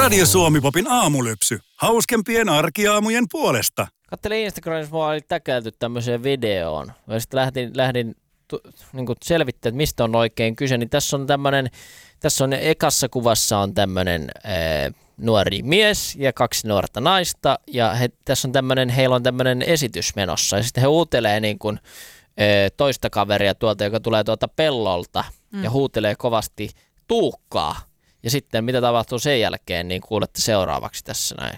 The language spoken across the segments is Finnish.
Radio Suomi-popin aamulypsy. Hauskempien arkiaamujen puolesta. Kattelin Instagramissa, mua oli täkäilty tämmöiseen videoon. Ja sitten lähdin niin selvittämään, että mistä on oikein kyse. Niin tässä on ekassa kuvassa on tämmöinen nuori mies ja 2 nuorta naista. Ja heillä on tämmöinen esitys menossa. Ja sitten he huutelee niin kuin, toista kaveria tuolta, joka tulee tuolta pellolta. Ja huutelee kovasti Tuukkaa. Ja sitten mitä tapahtuu sen jälkeen, niin kuulette seuraavaksi tässä näin.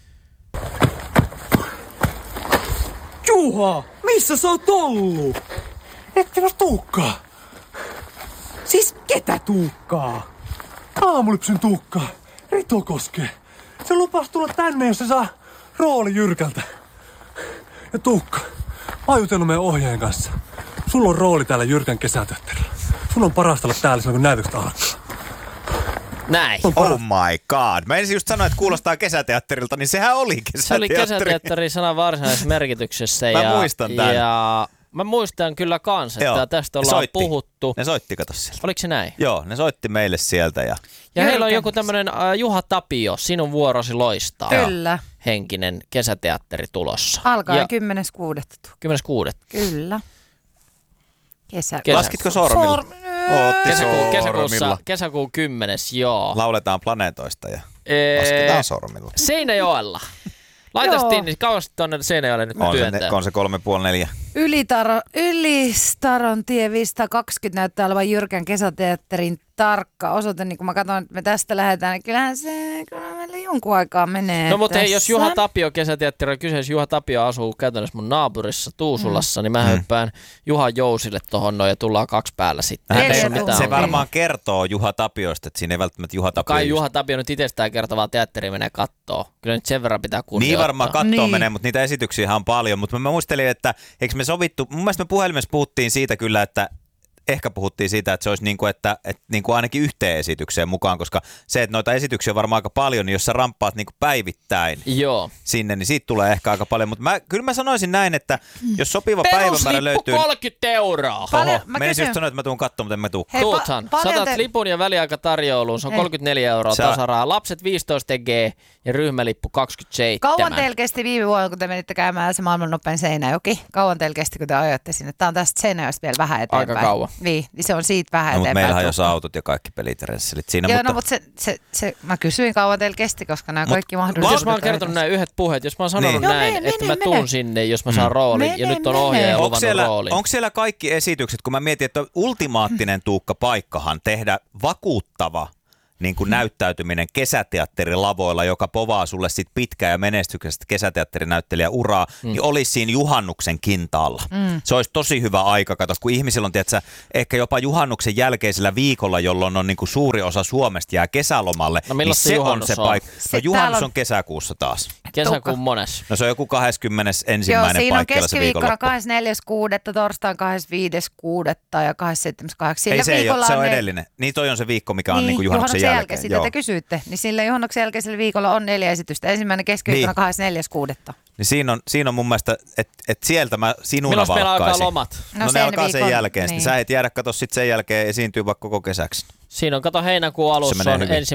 Juha, missä sä oot ollut? Ettekö Tuukkaa? Siis ketä Tuukkaa? Aamulypsyn Tuukkaa. Rito Koskee. Se lupas tulla tänne, jos se saa rooli Jyrkältä. Ja Tuukka, mä oon jutellut meidän ohjaajan kanssa. Sulla on rooli täällä Jyrkän kesäteatterilla. Sun on parasta olla täällä silloin, kun näytökset alkaa. Näin. Oh my god. Mä ensin just sanoin, että kuulostaa kesäteatterilta, niin sehän oli kesäteatteri. Se oli kesäteatteri sanan varsinaisessa merkityksessä. Mä muistan tämän. Ja mä muistan kyllä kans, että Joo, tästä ollaan puhuttu. Ne soitti, kato sieltä. Oliko se näin? Joo, ne soitti meille sieltä. Ja heillä on joku tämmönen Juha Tapio, sinun vuorosi loistaa. Kyllä. Henkinen kesäteatteri tulossa. Alkaa 10.6. 10.6. Kyllä. Laskitko sormilla? Kesäkuun 10. Joo. Lauletaan planeetoista ja lasketaan sormilla. Seinäjoella. Laitas Tinni, kauan tuonne Seinäjoelle nyt työntää. On se 3,5-4. Ylistaron tie 520 näyttää olevan Jyrkän kesäteatterin tarkka osoite. Niin kun mä katson, että me tästä lähdetään, niin kyllähän meillä jonkun aikaa menee. No mutta hei, jos Juha Tapio kesäteatteri on kyseessä, Juha Tapio asuu käytännössä mun naapurissa Tuusulassa, niin mä hyppään Juha Jousille tohon noin ja tullaan 2 päällä sitten. Se varmaan kertoo Juha Tapiosta, että siinä ei välttämättä Juha Tapio. Kai Juha Tapio nyt itsestään kertovaa teatteri menee kattoo. Kyllä nyt sen verran pitää kunnioittaa. Niin varmaan kattoo menee, mutta niitä esityksiä on paljon. Mutta mä muistelin, että eikö me sovittu, mun mielestä me puhelimessa puhuttiin siitä kyllä, että ehkä puhuttiin siitä, että se olisi niin kuin, että niin kuin ainakin yhteen esitykseen mukaan, koska se, että noita esityksiä on varmaan aika paljon, niin jos sä ramppaat niin kuin päivittäin sinne, niin siitä tulee ehkä aika paljon. Mutta kyllä mä sanoisin näin, että jos sopiva päivämäärä löytyy... 30 €. Menisin just sanoa, että mä tuun katsomaan, mutta en mä tuu. Tuuthan. Saatat lipun ja väliaikatarjouluun, se on 34 € tasarahaa. Lapset 15 G ja ryhmälippu 27. Kauan teillä kesti viime vuonna, kun te menitte käymään se maailman nopein Seinäjoki? Kauan teillä kesti, kun te ajoitte sinne? Tää on tästä Seinäjoesta vielä vähän eteenpäin. Aika kauan. Niin se on siitä vähän eteenpäin. Mutta meillähän jos autot ja kaikki pelit ja rensselit siinä. Joo, no mutta mä kysyin kauan teillä kesti, koska nämä kaikki mahdollisuudet. Jos mä oon kertonut näin yhdet puheet, jos mä oon sanonut näin, että mä tuun sinne, jos mä saan roolin ja nyt on ohjaaja luvannut roolin. Onko siellä kaikki esitykset, kun mä mietin, että ultimaattinen Tuukka-paikkahan tehdä vakuuttava niin kuin näyttäytyminen kesäteatterilavoilla, joka povaa sulle sit pitkää ja menestyksestä kesäteatterinäyttelijäuraa, niin olisi siinä juhannuksen kintaalla. Se olisi tosi hyvä aika, kato, kun ihmisillä on tietysti, ehkä jopa juhannuksen jälkeisellä viikolla, jolloin on niin kuin suuri osa Suomesta jää kesälomalle, niin se on se paikka. No juhannus on kesäkuussa taas. Kesäkuun mones. No se on joku 21. Joo, siinä on keskiviikkona 24.6., torstain 25.6. ja 27.8. Ei se ei ole, se on edellinen. Niin toi on se viikko, mikä on niin kuin juhannuksen jälkeen. Sitä te kysyitte, niin sillä juhannuksen jälkeisellä viikolla on 4 esitystä. Ensimmäinen keskiviikkona 24.6. Niin siinä on mun mielestä, että sieltä mä sinuna milloin valkkaisin. meillä alkaa lomat? No ne alkaa sen jälkeen. Niin. Sä et jäädä kato sit sen jälkeen esiintyy vaikka koko kesäksi. Siinä on, kato heinäkuun alussa on hyvin. 1.,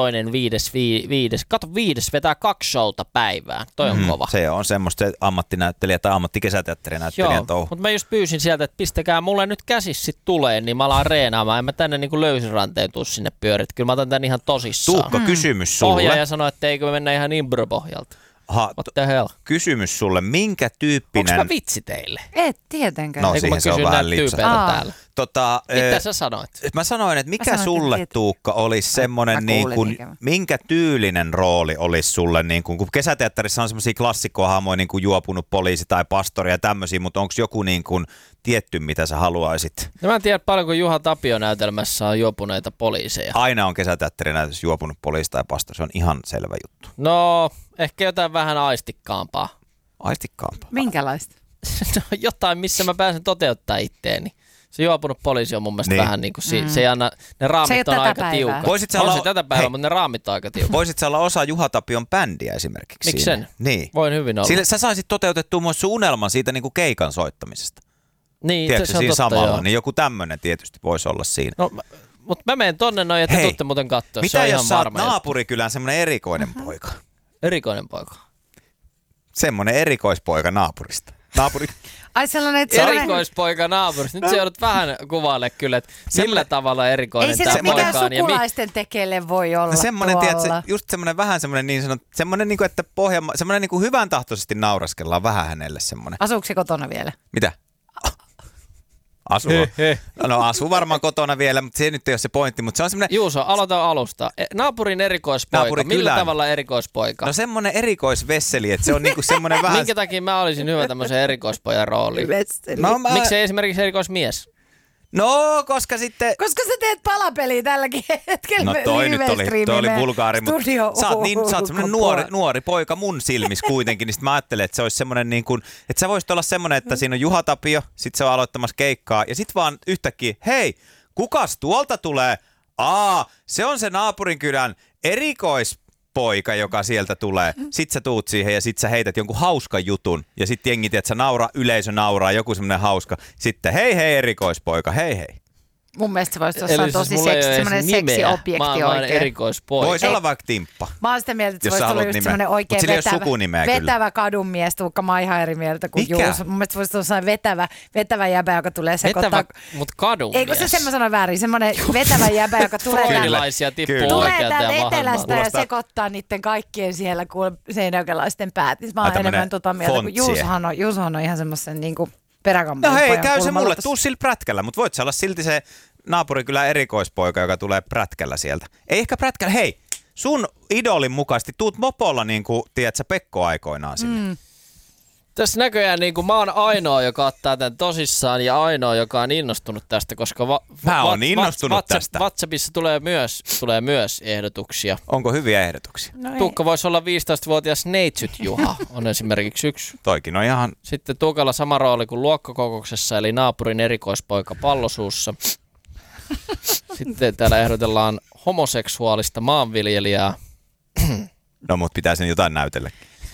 2., 5. Kato 5. vetää 2 showta päivään. Toi on kova. Se on semmoista ammattinäyttelijä tai ammattikesäteatterinäyttelijän touhu. Mutta mä just pyysin sieltä, että pistäkää mulle nyt käsis sit tulee, niin mä alan reenaamaan. En mä tänne niinku löysiranteen tuu sinne pyörit. Kyllä mä otan tän ihan tosissaan. Tuukka, kysymys sulle. Ohjaaja sanoi, että eikö me mennä ihan impro-pohjalta. What the hell? Kysymys sulle, minkä tyyppinen... Onks mä vitsi teille? Et tietenkään. No siihen se on vähän lipsahtaa. Mitä sä sanoit? Mä sanoin, että mikä sulle, Tuukka, olisi semmoinen, niin kuin, minkä tyylinen rooli olisi sulle, niin kuin, kun kesäteatterissa on semmoisia klassikkohahmoja, niin kuin juopunut poliisi tai pastori ja tämmöisiä, mutta onko joku niin kuin tietty, mitä sä haluaisit? No mä en tiedä paljonko Juha Tapio näytelmässä on juopuneita poliiseja. Aina on kesäteatterinäytössä juopunut poliisi tai pastori, se on ihan selvä juttu. No, ehkä jotain vähän aistikkaampaa. Aistikkaampaa? Minkälaista? No, jotain, missä mä pääsen toteuttaa itteeni. Se juopunut poliisi on mun mielestä vähän niin kuin, se ei anna, ne raamit on aika tiukat. On se tätä päivää, mutta ne raamit on aika tiukat. Voisit sä olla osa Juha Tapion bändiä esimerkiksi? Miksi sen? Niin. Voin hyvin olla. Sille sä saisit toteutettua myös sun unelman siitä niin kuin keikan soittamisesta. Niin, tiedätkö, se on siinä totta, samalla, joo. niin joku tämmöinen tietysti voisi olla siinä. No, Mutta mä menen tonne noin, että te tuutte muuten katsoa. Mitä jos sä oot naapurikylän semmonen erikoinen poika? Erikoinen poika. Semmonen erikoispoika naapurista. Ai sellainen, että Erikoispoika naapurista. Nyt se joudut vähän kuvaille kyllä, että millä tavalla erikoinen ei se tämä nyt mitään poika on. sukulaisten tekele voi olla semmoinen, tuolla. tiedätkö, just semmoinen vähän semmoinen niin sanottu, semmoinen niin kuin, että semmoinen niin kuin hyvän tahtoisesti nauraskellaan vähän hänelle semmoinen. Asuuko se kotona vielä? Mitä? Asuu. No asuu varmaan kotona vielä, mutta se nyt ei ole se pointti, mutta se on semmoinen... Juuso, aloita alusta. Naapurin erikoispoika. Millä tavalla erikoispoika? No semmoinen erikoisvesseli, että se on niinku semmoinen vähän... Minkä takia mä olisin hyvä tämmöisen erikoispojan rooliin? No, Miksei esimerkiksi erikoismies? No, koska sitten... Koska sä teet palapeliä tälläkin hetkellä. No toi nyt oli vulgaari, mutta sä oot semmoinen nuori poika mun silmissä kuitenkin, niin sit mä ajattelen, että se olisi semmoinen niin kuin, että sä voisit olla semmoinen, että siinä on Juha Tapio, sit se on aloittamassa keikkaa, ja sit vaan yhtäkkiä, hei, kukas tuolta tulee? Se on se naapurinkylän erikoispoika, joka sieltä tulee. Sit sä tuut siihen ja sit sä heität jonkun hauskan jutun, ja sit jengi, että sä yleisö nauraa, joku semmoinen hauska. Sitten hei erikoispoika, hei. Mun mielestä se voisi olla tosi semmoinen seksiobjekti mä oon erikoispoika. Voisi olla vaikka Timppa. Mä oon sitä mieltä, että se voisi olla just semmoinen oikein vetävä kadunmies, Tuukka. Mä oon ihan eri mieltä kuin Juuso. Mun mielestä se voisi olla semmoinen vetävä jäbä, joka tulee sekoittaa. Mutta kadunmies. Eikö se semmoinen sanoa väärin? Semmoinen vetävä jäbä, joka tulee täältä etelästä ja sekoittaa niiden kaikkien siellä seinäjokelaisten päät. Mä oon enemmän mieltä kuin Juusohan on ihan semmoisen niinku peräkammoinen. No hei, käy se mulle, tuu sillä prätkällä, mutta voit sä olla silti se naapurikylän erikoispoika, joka tulee prätkällä sieltä. Ei ehkä prätkällä, hei, sun idolin mukaisesti tuut mopolla niin kuin, tiedätkö, Pekko aikoinaan sinne. Tässä näköjään niin kuin mä oon ainoa, joka ottaa tämän tosissaan ja ainoa, joka on innostunut tästä, koska mä oon innostunut tästä. WhatsAppissa tulee myös ehdotuksia. Onko hyviä ehdotuksia? No Tuukka voisi olla 15-vuotias Neitsyt Juha, on esimerkiksi yksi. Toikin on ihan... Sitten Tuukalla sama rooli kuin luokkakokouksessa, eli naapurin erikoispoika pallosuussa. Sitten täällä ehdotellaan homoseksuaalista maanviljelijää. No mut pitää sen jotain näytellä.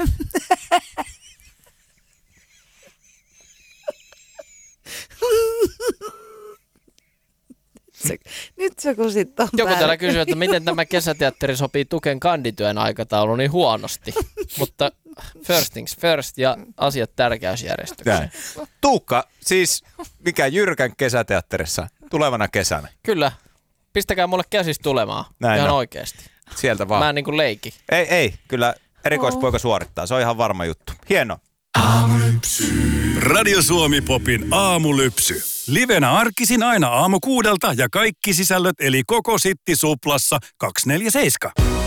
Nyt se kusittaa. Joku täällä kysyy, että miten tämä kesäteatteri sopii Tuken kandityön aikatauluun niin huonosti. Mutta first things first ja asiat tärkeysjärjestykseen. Tuukka, siis mikä Jyrkän kesäteatterissa tulevana kesänä? Kyllä. Pistäkää mulle käsistä tulemaan. Näin ihan oikeasti. Sieltä vaan. Mä en niin kuin leikki. Ei. Kyllä erikoispoika suorittaa. Se on ihan varma juttu. Hieno. Aamulypsy. Radio Suomi Popin aamulypsy. Livenä arkisin aina 6:00 ja kaikki sisällöt eli koko Sitti Suplassa 247.